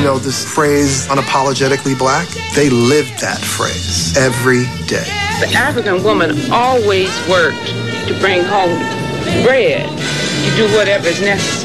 know, this phrase, unapologetically black, they lived that phrase every day. The African woman always worked to bring home bread, to do whatever is necessary.